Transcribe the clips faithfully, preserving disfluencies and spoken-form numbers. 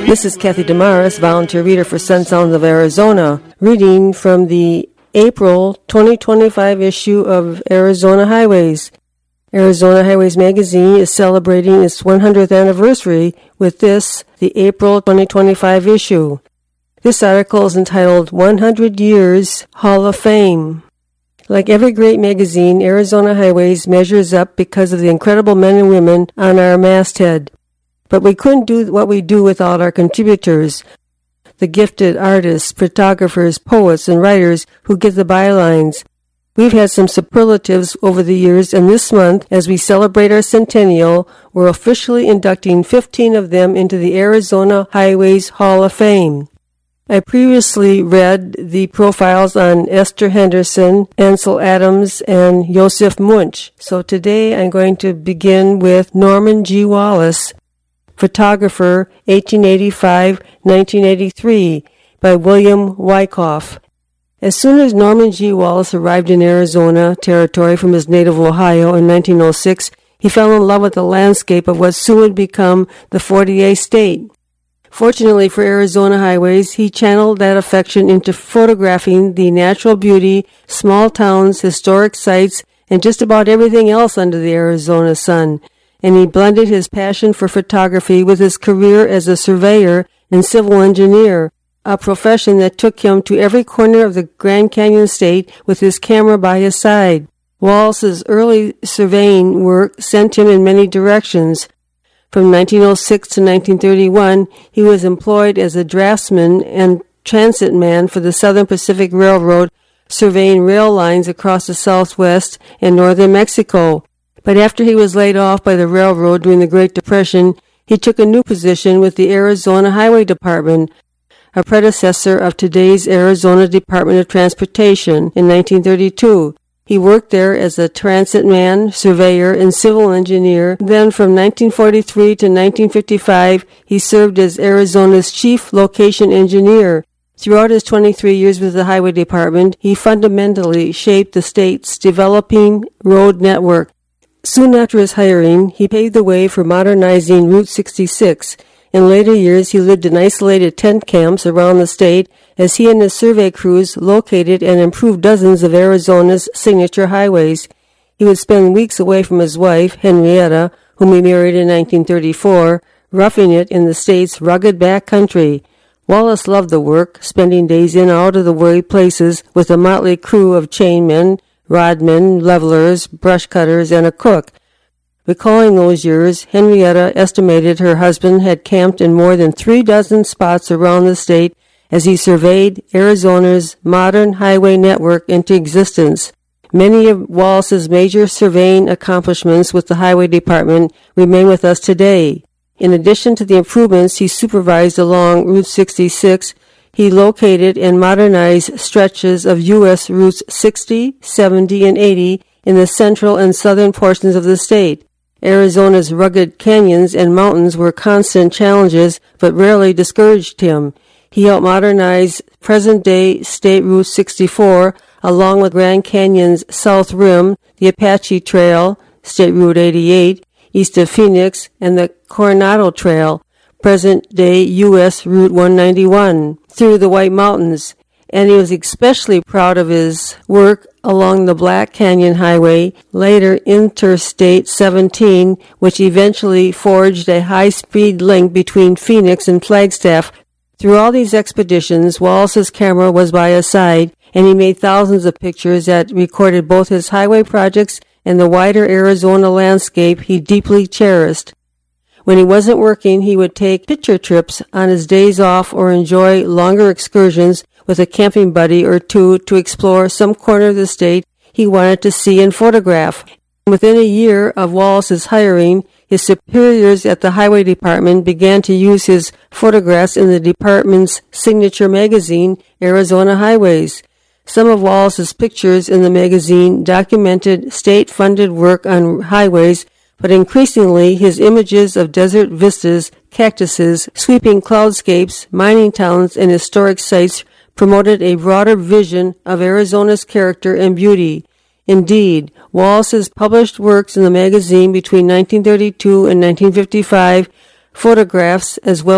This is Kathy Damaris, volunteer reader for Sun Sounds of Arizona, reading from the April twenty twenty-five issue of Arizona Highways. Arizona Highways magazine is celebrating its one hundredth anniversary with this, the April twenty twenty-five issue. This article is entitled one hundred Years Hall of Fame. Like every great magazine, Arizona Highways measures up because of the incredible men and women on our masthead. But we couldn't do what we do without our contributors, the gifted artists, photographers, poets, and writers who get the bylines. We've had some superlatives over the years, and this month, as we celebrate our centennial, we're officially inducting fifteen of them into the Arizona Highways Hall of Fame. I previously read the profiles on Esther Henderson, Ansel Adams, and Joseph Munch, so today I'm going to begin with Norman G. Wallace, photographer, eighteen eighty-five to nineteen eighty-three, by William Wyckoff. As soon as Norman G. Wallace arrived in Arizona Territory from his native Ohio in nineteen oh six, he fell in love with the landscape of what soon would become the forty-eighth state. Fortunately for Arizona Highways, he channeled that affection into photographing the natural beauty, small towns, historic sites, and just about everything else under the Arizona sun. And he blended his passion for photography with his career as a surveyor and civil engineer, a profession that took him to every corner of the Grand Canyon State with his camera by his side. Wallace's early surveying work sent him in many directions. From nineteen oh six to nineteen thirty-one, he was employed as a draftsman and transit man for the Southern Pacific Railroad, surveying rail lines across the southwest and northern Mexico. But after he was laid off by the railroad during the Great Depression, he took a new position with the Arizona Highway Department, a predecessor of today's Arizona Department of Transportation, in nineteen thirty-two. He worked there as a transit man, surveyor, and civil engineer. Then from nineteen forty-three to nineteen fifty-five, he served as Arizona's chief location engineer. Throughout his twenty-three years with the Highway Department, he fundamentally shaped the state's developing road network. Soon after his hiring, he paved the way for modernizing Route sixty-six. In later years, he lived in isolated tent camps around the state as he and his survey crews located and improved dozens of Arizona's signature highways. He would spend weeks away from his wife, Henrietta, whom he married in nineteen thirty-four, roughing it in the state's rugged backcountry. Wallace loved the work, spending days in and out of the worried places with a motley crew of chainmen, rodmen, levelers, brush cutters, and a cook. Recalling those years, Henrietta estimated her husband had camped in more than three dozen spots around the state as he surveyed Arizona's modern highway network into existence. Many of Wallace's major surveying accomplishments with the Highway Department remain with us today. In addition to the improvements he supervised along Route sixty-six, he located and modernized stretches of U S Routes sixty, seventy, and eighty in the central and southern portions of the state. Arizona's rugged canyons and mountains were constant challenges, but rarely discouraged him. He helped modernize present-day State Route sixty-four, along with Grand Canyon's South Rim, the Apache Trail, State Route eighty-eight, east of Phoenix, and the Coronado Trail, present-day U S Route one ninety-one, through the White Mountains. And he was especially proud of his work along the Black Canyon Highway, later Interstate seventeen, which eventually forged a high-speed link between Phoenix and Flagstaff. Through all these expeditions, Wallace's camera was by his side, and he made thousands of pictures that recorded both his highway projects and the wider Arizona landscape he deeply cherished. When he wasn't working, he would take picture trips on his days off or enjoy longer excursions with a camping buddy or two to explore some corner of the state he wanted to see and photograph. Within a year of Wallace's hiring, his superiors at the Highway Department began to use his photographs in the department's signature magazine, Arizona Highways. Some of Wallace's pictures in the magazine documented state-funded work on highways, but increasingly his images of desert vistas, cactuses, sweeping cloudscapes, mining towns, and historic sites promoted a broader vision of Arizona's character and beauty. Indeed, Wallace's published works in the magazine between nineteen thirty-two and nineteen fifty-five, photographs as well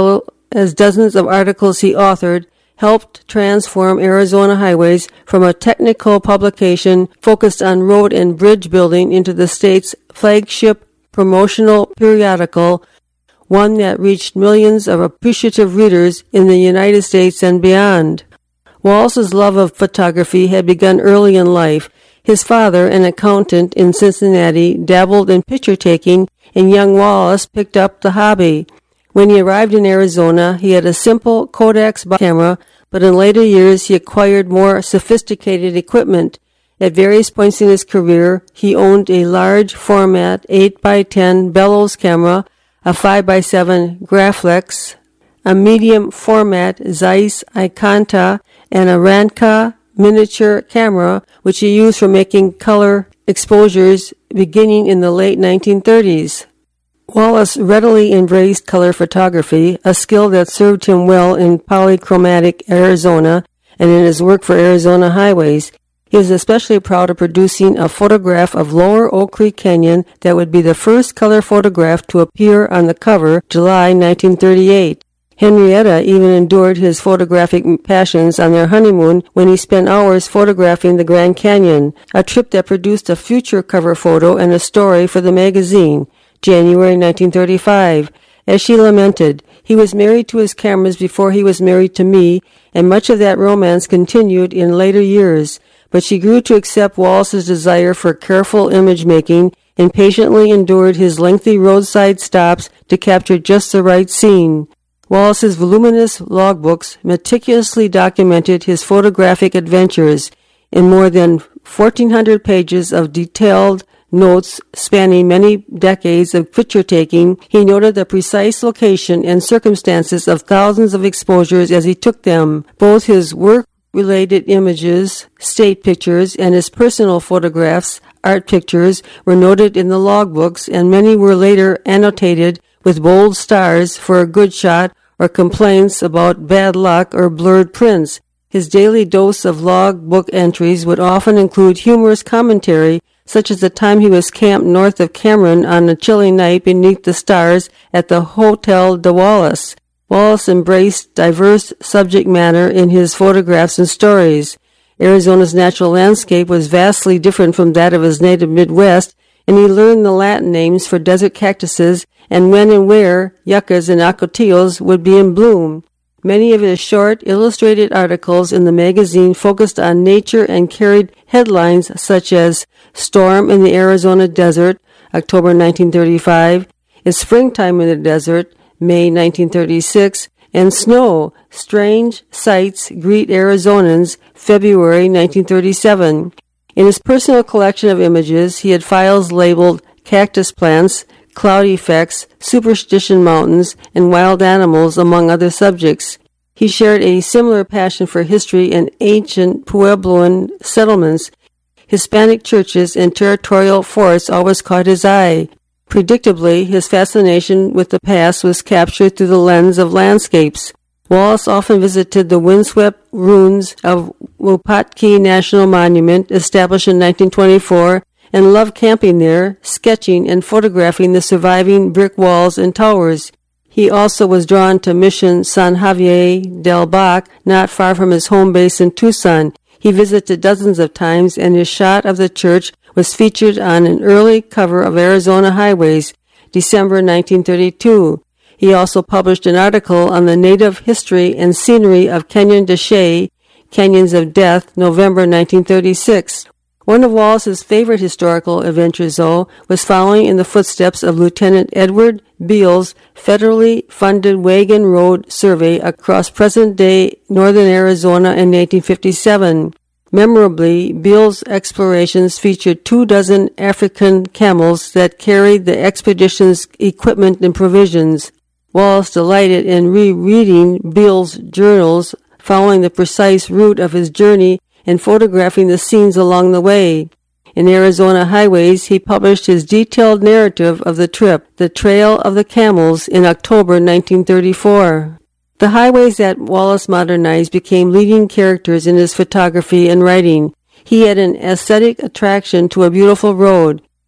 as dozens of articles he authored helped transform Arizona Highways from a technical publication focused on road and bridge building into the state's flagship promotional periodical, one that reached millions of appreciative readers in the United States and beyond. Wallace's love of photography had begun early in life. His father, an accountant in Cincinnati, dabbled in picture-taking, and young Wallace picked up the hobby. When he arrived in Arizona, he had a simple Kodak camera, but in later years he acquired more sophisticated equipment. At various points in his career, he owned a large format eight by ten bellows camera, a five by seven Graflex, a medium format Zeiss Iconta, and a Ranca miniature camera, which he used for making color exposures beginning in the late nineteen thirties. Wallace readily embraced color photography, a skill that served him well in polychromatic Arizona and in his work for Arizona Highways. He is especially proud of producing a photograph of Lower Oak Creek Canyon that would be the first color photograph to appear on the cover July nineteen thirty-eight. Henrietta even endured his photographic passions on their honeymoon when he spent hours photographing the Grand Canyon, a trip that produced a future cover photo and a story for the magazine, January nineteen thirty-five. As she lamented, he was married to his cameras before he was married to me, and much of that romance continued in later years. But she grew to accept Wallace's desire for careful image-making and patiently endured his lengthy roadside stops to capture just the right scene. Wallace's voluminous logbooks meticulously documented his photographic adventures. In more than fourteen hundred pages of detailed notes spanning many decades of picture-taking, he noted the precise location and circumstances of thousands of exposures as he took them. Both his work-related images, state pictures, and his personal photographs, art pictures, were noted in the logbooks, and many were later annotated with bold stars for a good shot or complaints about bad luck or blurred prints. His daily dose of logbook entries would often include humorous commentary, such as the time he was camped north of Cameron on a chilly night beneath the stars at the Hotel de Wallace. Wallace embraced diverse subject matter in his photographs and stories. Arizona's natural landscape was vastly different from that of his native Midwest, and he learned the Latin names for desert cactuses and when and where yuccas and ocotillos would be in bloom. Many of his short, illustrated articles in the magazine focused on nature and carried headlines such as Storm in the Arizona Desert, October nineteen thirty-five, It's Springtime in the Desert, May nineteen thirty-six, and Snow, Strange Sights Greet Arizonans, February nineteen thirty-seven. In his personal collection of images, he had files labeled Cactus Plants, Cloud Effects, Superstition Mountains, and Wild Animals, among other subjects. He shared a similar passion for history and ancient Puebloan settlements. Hispanic churches and territorial forests always caught his eye. Predictably, his fascination with the past was captured through the lens of landscapes. Wallace often visited the windswept ruins of Wupatki National Monument, established in nineteen twenty-four, and loved camping there, sketching and photographing the surviving brick walls and towers. He also was drawn to Mission San Javier del Bac, not far from his home base in Tucson. He visited dozens of times, and his shot of the church was featured on an early cover of Arizona Highways, December nineteen thirty-two. He also published an article on the native history and scenery of Canyon de Chelly, Canyons of Death, November nineteen thirty-six. One of Wallace's favorite historical adventures, though, was following in the footsteps of Lieutenant Edward Beall's federally funded Wagon Road survey across present-day northern Arizona in eighteen fifty-seven. Memorably, Beall's explorations featured two dozen African camels that carried the expedition's equipment and provisions. Wallace delighted in rereading Beall's journals, following the precise route of his journey and photographing the scenes along the way. In Arizona Highways, he published his detailed narrative of the trip, The Trail of the Camels, in October nineteen thirty-four. The highways that Wallace modernized became leading characters in his photography and writing. He had an aesthetic attraction to a beautiful road.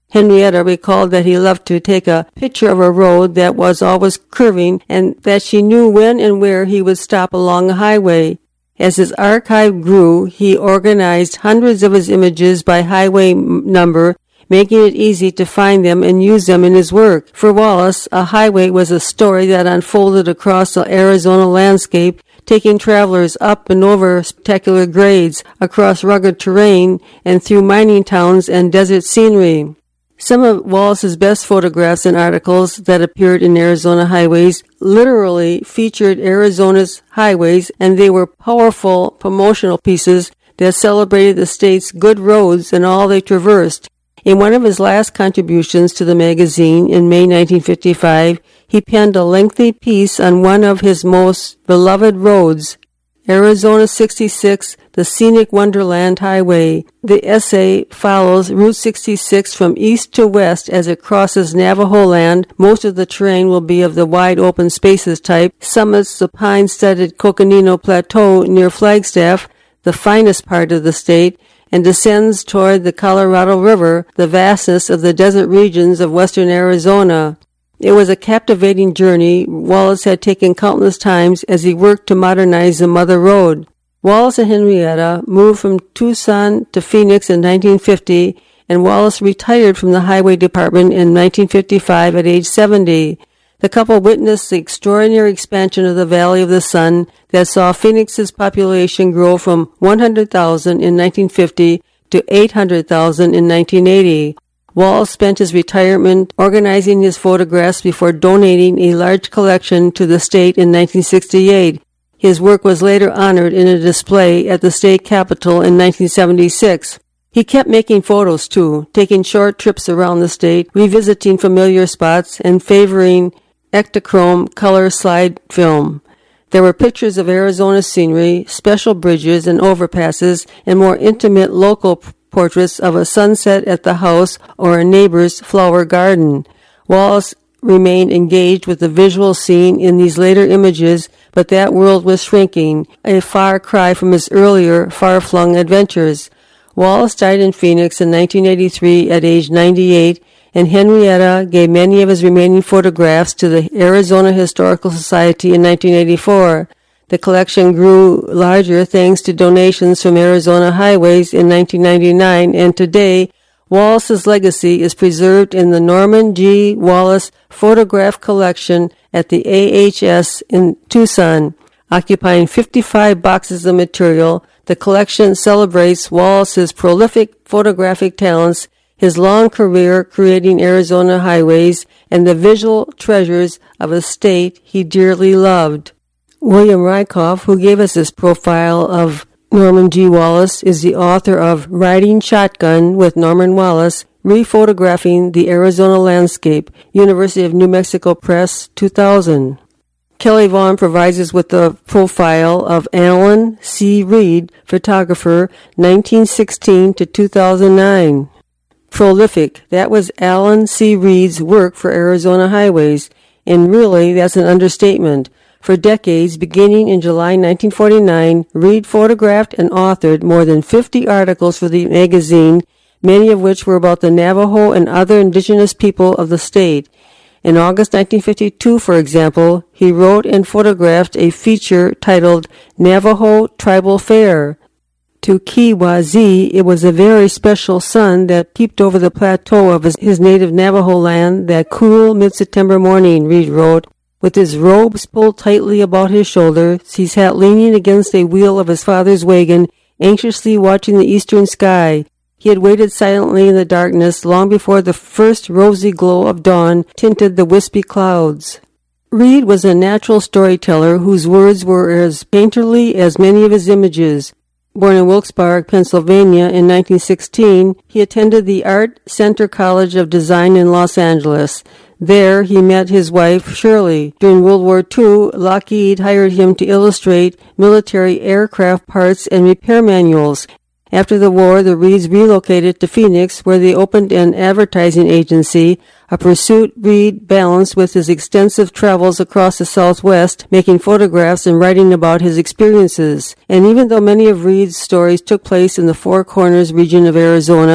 Henrietta recalled that he loved to take a picture of a road that was always curving and that she knew when and where he would stop along a highway. As his archive grew, he organized hundreds of his images by highway number, making it easy to find them and use them in his work. For Wallace, a highway was a story that unfolded across the Arizona landscape, taking travelers up and over spectacular grades, across rugged terrain, and through mining towns and desert scenery. Some of Wallace's best photographs and articles that appeared in Arizona Highways literally featured Arizona's highways, and they were powerful promotional pieces that celebrated the state's good roads and all they traversed. In one of his last contributions to the magazine in May nineteen fifty-five, he penned a lengthy piece on one of his most beloved roads, Arizona sixty-six, the Scenic Wonderland Highway. The essay follows Route sixty-six from east to west as it crosses Navajo land. Most of the terrain will be of the wide open spaces type, summits the pine-studded Coconino Plateau near Flagstaff, the finest part of the state, and descends toward the Colorado River, the vastness of the desert regions of western Arizona. It was a captivating journey Wallace had taken countless times as he worked to modernize the Mother Road. Wallace and Henrietta moved from Tucson to Phoenix in nineteen fifty, and Wallace retired from the highway department in nineteen fifty-five at age seventy. The couple witnessed the extraordinary expansion of the Valley of the Sun that saw Phoenix's population grow from one hundred thousand in nineteen fifty to eight hundred thousand in nineteen eighty. Wallace spent his retirement organizing his photographs before donating a large collection to the state in nineteen sixty-eight. His work was later honored in a display at the state capitol in nineteen seventy-six. He kept making photos, too, taking short trips around the state, revisiting familiar spots, and favoring Ektachrome color slide film. There were pictures of Arizona scenery, special bridges and overpasses, and more intimate local portraits of a sunset at the house or a neighbor's flower garden. Wallace remained engaged with the visual scene in these later images, but that world was shrinking, a far cry from his earlier far-flung adventures. Wallace died in Phoenix in nineteen eighty-three at age ninety-eight, and Henrietta gave many of his remaining photographs to the Arizona Historical Society in nineteen eighty-four. The collection grew larger thanks to donations from Arizona Highways in nineteen ninety-nine, and today, Wallace's legacy is preserved in the Norman G. Wallace Photograph Collection at the A H S in Tucson. Occupying fifty-five boxes of material, the collection celebrates Wallace's prolific photographic talents, his long career creating Arizona highways, and the visual treasures of a state he dearly loved. William Rykoff, who gave us this profile of Norman G. Wallace, is the author of Riding Shotgun with Norman Wallace, Rephotographing the Arizona Landscape, University of New Mexico Press, two thousand. Kelly Vaughn provides us with the profile of Alan C. Reed, photographer, nineteen sixteen to two thousand nine. Prolific, that was Alan C. Reed's work for Arizona Highways, and really that's an understatement. For decades, beginning in July nineteen forty-nine, Reed photographed and authored more than fifty articles for the magazine, many of which were about the Navajo and other indigenous people of the state. In August nineteen fifty-two, for example, he wrote and photographed a feature titled Navajo Tribal Fair. To Kee Wazee, it was a very special sun that peeped over the plateau of his, his native Navajo land that cool mid-September morning, Reed wrote. With his robes pulled tightly about his shoulders, he sat leaning against a wheel of his father's wagon, anxiously watching the eastern sky. He had waited silently in the darkness long before the first rosy glow of dawn tinted the wispy clouds. Reed was a natural storyteller whose words were as painterly as many of his images. Born in Wilkes-Barre, Pennsylvania in nineteen sixteen, he attended the Art Center College of Design in Los Angeles. There he met his wife, Shirley. During World War Two, Lockheed hired him to illustrate military aircraft parts and repair manuals. After the war, the Reeds relocated to Phoenix, where they opened an advertising agency, a pursuit Reed balanced with his extensive travels across the Southwest, making photographs and writing about his experiences. And even though many of Reed's stories took place in the Four Corners region of Arizona,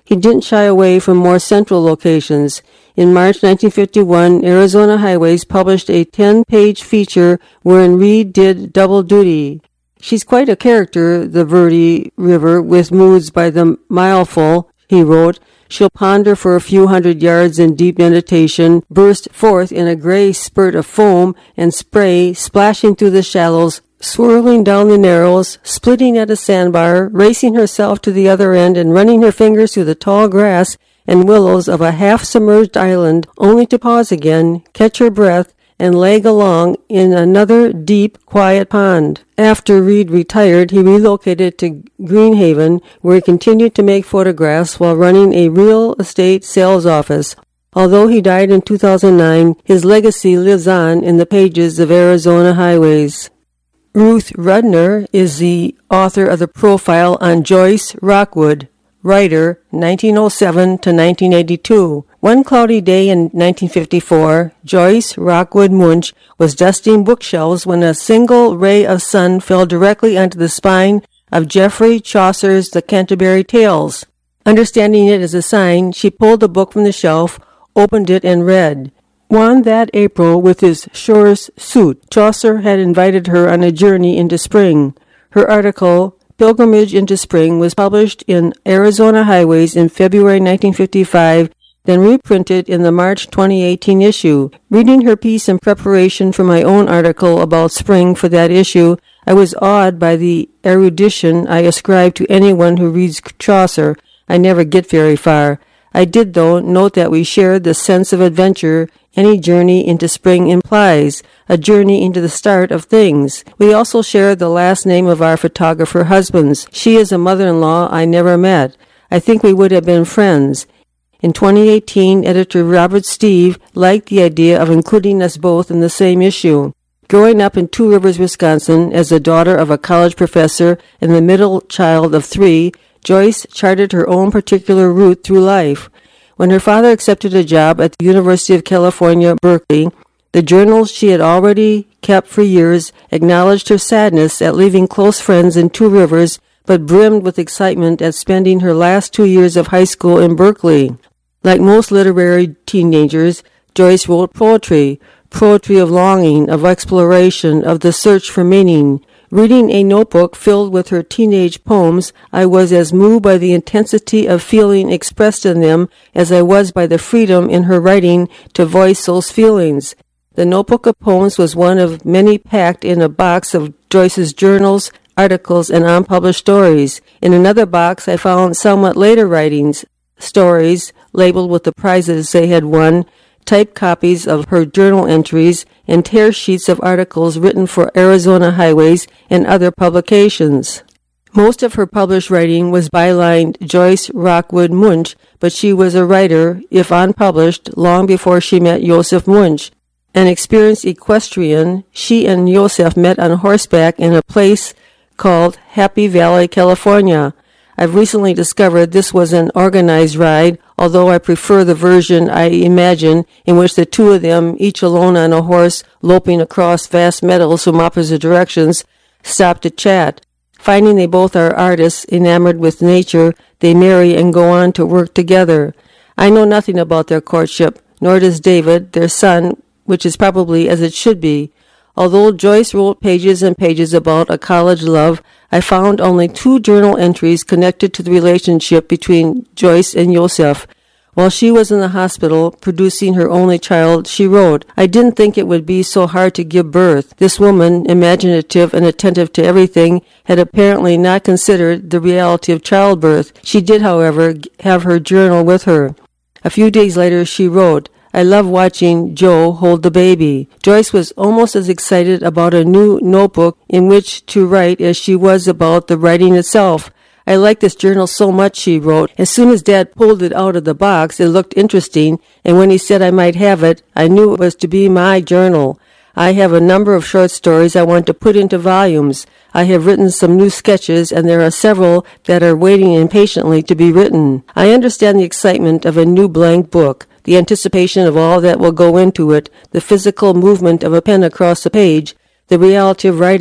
he didn't shy away from more central locations. In March nineteen fifty-one, Arizona Highways published a ten-page feature wherein Reed did double duty. She's quite a character, the Verde River, with moods by the mileful, he wrote. She'll ponder for a few hundred yards in deep meditation, burst forth in a gray spurt of foam and spray, splashing through the shallows, swirling down the narrows, splitting at a sandbar, racing herself to the other end and running her fingers through the tall grass and willows of a half-submerged island, only to pause again, catch her breath, and lag along in another deep, quiet pond. After Reed retired, he relocated to Greenhaven, where he continued to make photographs while running a real estate sales office. Although he died in two thousand nine, his legacy lives on in the pages of Arizona Highways. Ruth Rudner is the author of the profile on Joyce Rockwood, writer, nineteen oh seven to nineteen eighty-two. One cloudy day in nineteen fifty-four, Joyce Rockwood Munch was dusting bookshelves when a single ray of sun fell directly onto the spine of Geoffrey Chaucer's The Canterbury Tales. Understanding it as a sign, she pulled the book from the shelf, opened it, and read. One that April, with his shorest suit, Chaucer had invited her on a journey into spring. Her article, Pilgrimage into Spring, was published in Arizona Highways in February nineteen fifty-five, then reprinted in the March twenty eighteen issue. Reading her piece in preparation for my own article about spring for that issue, I was awed by the erudition I ascribe to anyone who reads Chaucer. I never get very far. I did, though, note that we shared the sense of adventure any journey into spring implies, a journey into the start of things. We also shared the last name of our photographer husbands. She is a mother-in-law I never met. I think we would have been friends. In twenty eighteen, editor Robert Steve liked the idea of including us both in the same issue. Growing up in Two Rivers, Wisconsin, as the daughter of a college professor and the middle child of three, Joyce charted her own particular route through life. When her father accepted a job at the University of California, Berkeley, the journals she had already kept for years acknowledged her sadness at leaving close friends in Two Rivers, but brimmed with excitement at spending her last two years of high school in Berkeley. Like most literary teenagers, Joyce wrote poetry, poetry of longing, of exploration, of the search for meaning. Reading a notebook filled with her teenage poems, I was as moved by the intensity of feeling expressed in them as I was by the freedom in her writing to voice those feelings. The notebook of poems was one of many packed in a box of Joyce's journals, articles, and unpublished stories. In another box I found somewhat later writings, stories, labeled with the prizes they had won, typed copies of her journal entries, and tear sheets of articles written for Arizona Highways and other publications. Most of her published writing was bylined Joyce Rockwood Munch, but she was a writer, if unpublished, long before she met Joseph Munch. An experienced equestrian, she and Joseph met on horseback in a place called Happy Valley, California. I've recently discovered this was an organized ride, although I prefer the version I imagine in which the two of them, each alone on a horse, loping across vast meadows from opposite directions, stop to chat. Finding they both are artists enamored with nature, they marry and go on to work together. I know nothing about their courtship, nor does David, their son, which is probably as it should be. Although Joyce wrote pages and pages about a college love, I found only two journal entries connected to the relationship between Joyce and Joseph. While she was in the hospital producing her only child, she wrote, I didn't think it would be so hard to give birth. This woman, imaginative and attentive to everything, had apparently not considered the reality of childbirth. She did, however, have her journal with her. A few days later she wrote, I love watching Joe hold the baby. Joyce was almost as excited about a new notebook in which to write as she was about the writing itself. I like this journal so much, she wrote. As soon as Dad pulled it out of the box, it looked interesting, and when he said I might have it, I knew it was to be my journal. I have a number of short stories I want to put into volumes. I have written some new sketches, and there are several that are waiting impatiently to be written. I understand the excitement of a new blank book, the anticipation of all that will go into it, the physical movement of a pen across the page, the reality of writing.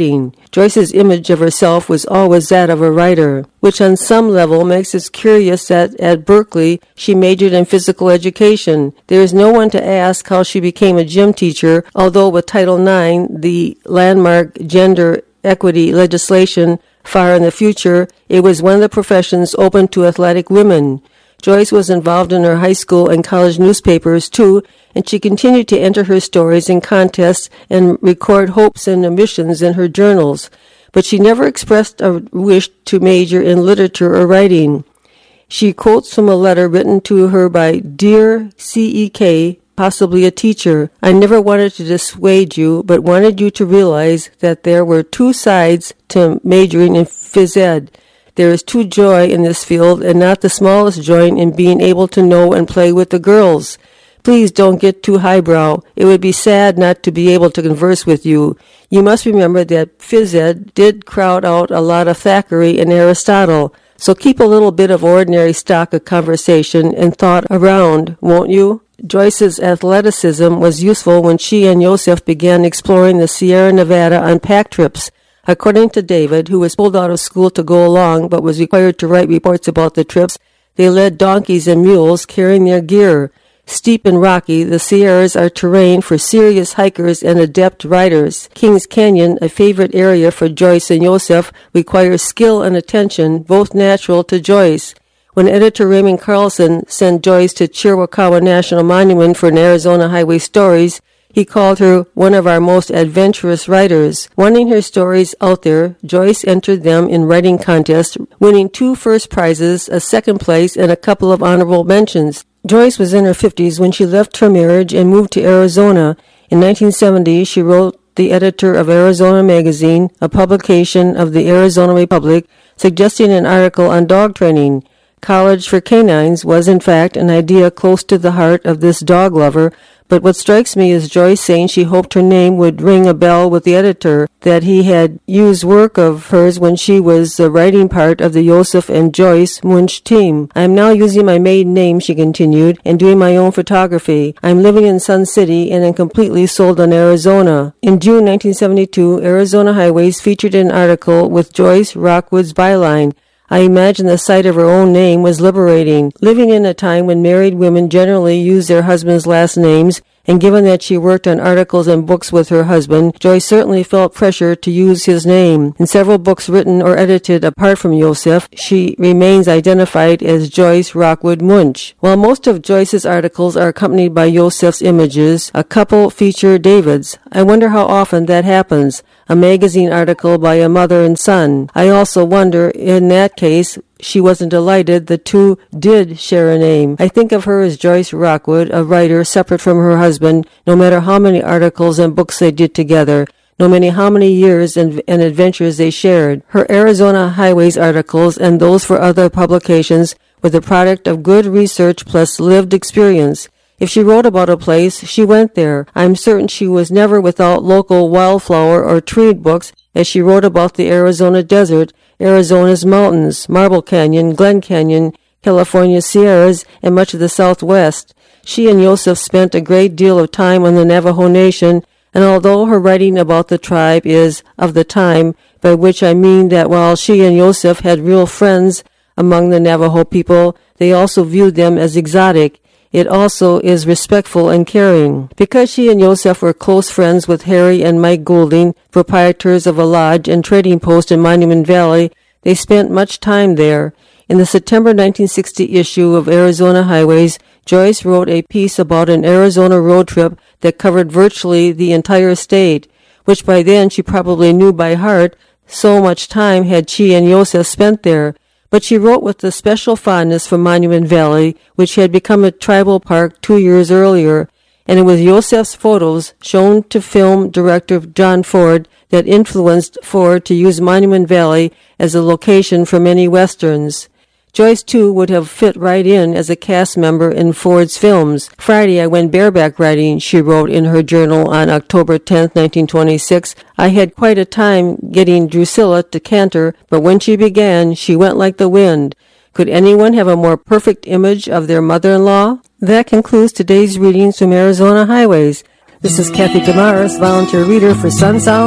Joyce's image of herself was always that of a writer, which on some level makes it curious that at Berkeley she majored in physical education. There is no one to ask how she became a gym teacher, although with Title nine, the landmark gender equity legislation far in the future, it was one of the professions open to athletic women. Joyce was involved in her high school and college newspapers, too, and she continued to enter her stories in contests and record hopes and ambitions in her journals. But she never expressed a wish to major in literature or writing. She quotes from a letter written to her by Dear C E K, possibly a teacher. I never wanted to dissuade you, but wanted you to realize that there were two sides to majoring in phys ed. There is true joy in this field and not the smallest joy in being able to know and play with the girls. Please don't get too highbrow. It would be sad not to be able to converse with you. You must remember that phys ed did crowd out a lot of Thackeray and Aristotle, so keep a little bit of ordinary stock of conversation and thought around, won't you? Joyce's athleticism was useful when she and Joseph began exploring the Sierra Nevada on pack trips. According to David, who was pulled out of school to go along but was required to write reports about the trips, they led donkeys and mules carrying their gear. Steep and rocky, the Sierras are terrain for serious hikers and adept riders. Kings Canyon, a favorite area for Joyce and Joseph, requires skill and attention, both natural to Joyce. When editor Raymond Carlson sent Joyce to Chiricahua National Monument for an Arizona Highway Stories, he called her one of our most adventurous writers. Wanting her stories out there, Joyce entered them in writing contests, winning two first prizes, a second place, and a couple of honorable mentions. Joyce was in her fifties when she left her marriage and moved to Arizona. In nineteen seventy, she wrote the editor of Arizona Magazine, a publication of the Arizona Republic, suggesting an article on dog training. College for canines was, in fact, an idea close to the heart of this dog lover, but what strikes me is Joyce saying she hoped her name would ring a bell with the editor, that he had used work of hers when she was the writing part of the Joseph and Joyce Munch team. I am now using my maiden name, she continued, and doing my own photography. I am living in Sun City and am completely sold on Arizona. In June nineteen seventy-two, Arizona Highways featured an article with Joyce Rockwood's byline. I imagine the sight of her own name was liberating. Living in a time when married women generally use their husband's last names, and given that she worked on articles and books with her husband, Joyce certainly felt pressure to use his name. In several books written or edited apart from Joseph, she remains identified as Joyce Rockwood Munch. While most of Joyce's articles are accompanied by Joseph's images, a couple feature David's. I wonder how often that happens. A magazine article by a mother and son. I also wonder, in that case, she wasn't delighted the two did share a name. I think of her as Joyce Rockwood, a writer separate from her husband, no matter how many articles and books they did together, no matter how many years and, and adventures they shared. Her Arizona Highways articles and those for other publications were the product of good research plus lived experience. If she wrote about a place, she went there. I am certain she was never without local wildflower or tree books, as she wrote about the Arizona desert, Arizona's mountains, Marble Canyon, Glen Canyon, California Sierras, and much of the Southwest. She and Joseph spent a great deal of time on the Navajo Nation, and although her writing about the tribe is of the time, by which I mean that while she and Joseph had real friends among the Navajo people, they also viewed them as exotic. It also is respectful and caring. Because she and Joseph were close friends with Harry and Mike Goulding, proprietors of a lodge and trading post in Monument Valley, they spent much time there. In the September nineteen sixty issue of Arizona Highways, Joyce wrote a piece about an Arizona road trip that covered virtually the entire state, which by then she probably knew by heart, so much time had she and Joseph spent there. But she wrote with a special fondness for Monument Valley, which had become a tribal park two years earlier, and it was Joseph's photos, shown to film director John Ford, that influenced Ford to use Monument Valley as a location for many westerns. Joyce, too, would have fit right in as a cast member in Ford's films. Friday I went bareback riding, she wrote in her journal on October tenth, nineteen twenty-six. I had quite a time getting Drusilla to canter, but when she began, she went like the wind. Could anyone have a more perfect image of their mother-in-law? That concludes today's readings from Arizona Highways. This is Kathy Damaris, volunteer reader for Sun Sound.